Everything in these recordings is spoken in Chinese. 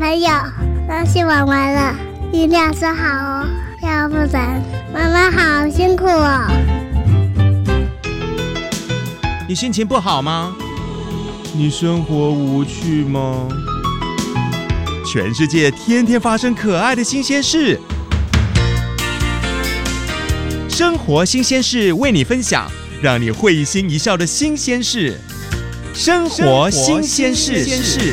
朋友，东西玩完了，一定要收好哦，要不然妈妈好辛苦哦。 你心情不好吗？ 你生活无趣吗？ 全世界天天发生可爱的新鲜事，生活新鲜事为你分享，让你会心一笑的新鲜事。生活新鲜事。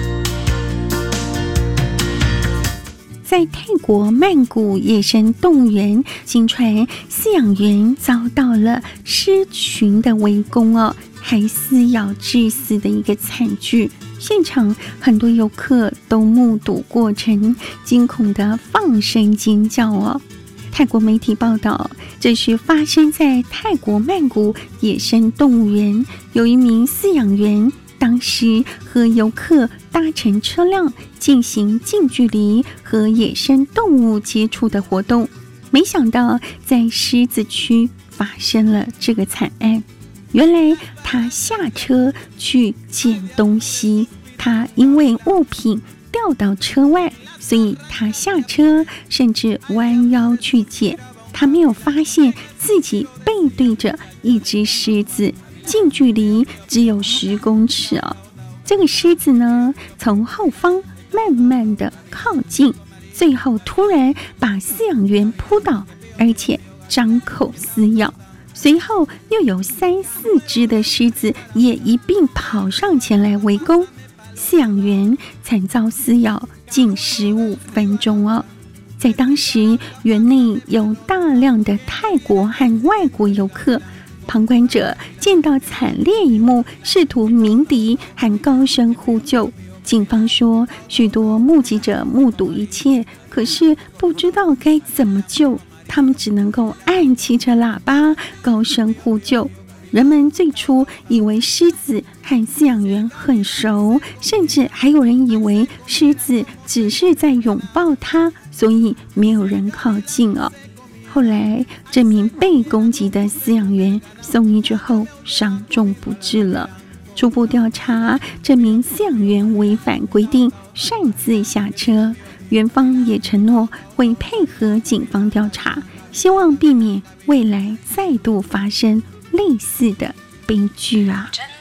在泰国曼谷野生动物园，新传饲养员遭到了狮群的围攻哦，还撕咬致死的一个惨剧。现场很多游客都目睹过程，惊恐的放声尖叫哦。泰国媒体报道，这是发生在泰国曼谷野生动物园，有一名饲养员当时和游客搭乘车辆进行近距离和野生动物接触的活动，没想到在狮子区发生了这个惨案。原来他下车去捡东西，他因为物品掉到车外，所以他下车甚至弯腰去捡，他没有发现自己背对着一只狮子，近距离只有10公尺哦。这个狮子呢，从后方慢慢的靠近，最后突然把饲养员扑倒，而且张口撕咬。随后又有3、4只的狮子也一并跑上前来围攻，饲养员惨遭撕咬近15分钟哦。在当时，园内有大量的泰国和外国游客，旁观者见到惨烈一幕，试图鸣笛和高声呼救。警方说，许多目击者目睹一切，可是不知道该怎么救，他们只能够按汽车喇叭高声呼救。人们最初以为狮子和饲养员很熟，甚至还有人以为狮子只是在拥抱他，所以没有人靠近哦。后来这名被攻击的饲养员送医之后伤重不治了。初步调查，这名饲养员违反规定擅自下车，园方也承诺会配合警方调查，希望避免未来再度发生类似的悲剧啊。